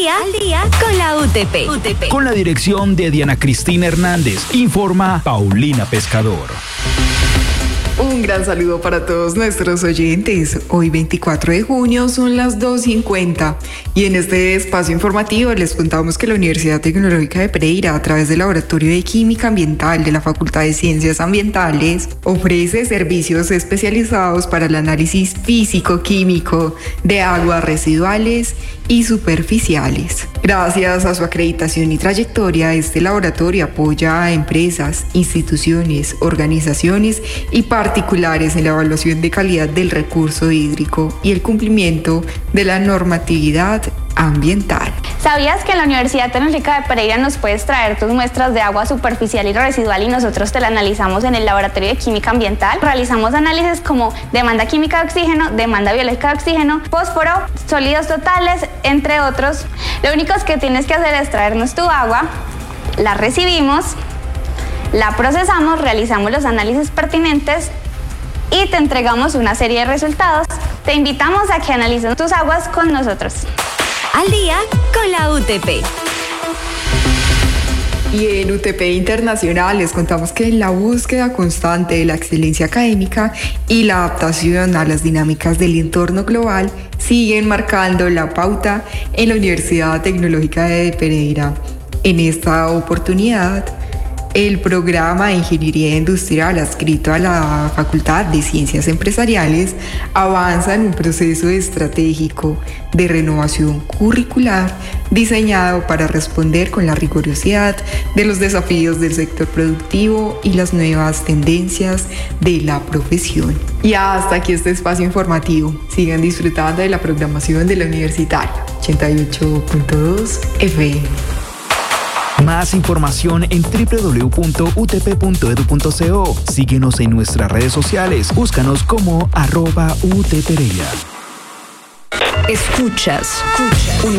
Al día con la UTP. Con la dirección de Diana Cristina Hernández, informa Paulina Pescador. Un gran saludo para todos nuestros oyentes. Hoy 24 de junio son las 2:50 y en este espacio informativo les contamos que la Universidad Tecnológica de Pereira, a través del Laboratorio de Química Ambiental de la Facultad de Ciencias Ambientales, ofrece servicios especializados para el análisis físico-químico de aguas residuales y superficiales. Gracias a su acreditación y trayectoria, este laboratorio apoya a empresas, instituciones, organizaciones y particulares en la evaluación de calidad del recurso hídrico y el cumplimiento de la normatividad ambiental. ¿Sabías que en la Universidad Tecnológica de Pereira nos puedes traer tus muestras de agua superficial y residual y nosotros te la analizamos en el Laboratorio de Química Ambiental? Realizamos análisis como demanda química de oxígeno, demanda biológica de oxígeno, fósforo, sólidos totales, entre otros. Lo único que tienes que hacer es traernos tu agua, la recibimos, la procesamos, realizamos los análisis pertinentes y te entregamos una serie de resultados. Te invitamos a que analices tus aguas con nosotros. Al día con la UTP. Y en UTP Internacional les contamos que la búsqueda constante de la excelencia académica y la adaptación a las dinámicas del entorno global siguen marcando la pauta en la Universidad Tecnológica de Pereira. En esta oportunidad, el programa de Ingeniería Industrial adscrito a la Facultad de Ciencias Empresariales avanza en un proceso estratégico de renovación curricular diseñado para responder con la rigurosidad de los desafíos del sector productivo y las nuevas tendencias de la profesión. Y hasta aquí este espacio informativo. Sigan disfrutando de la programación de la Universitaria 88.2 FM. Más información en www.utp.edu.co. Síguenos en nuestras redes sociales. Búscanos como @UTPereira. Escuchas